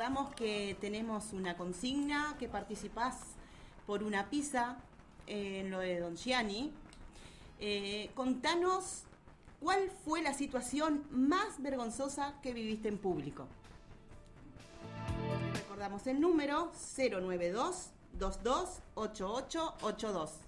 recordamos que tenemos una consigna, que participás por una pizza en lo de Don Gianni. Contanos cuál fue la situación más vergonzosa que viviste en público. Recordamos el número 092 228882.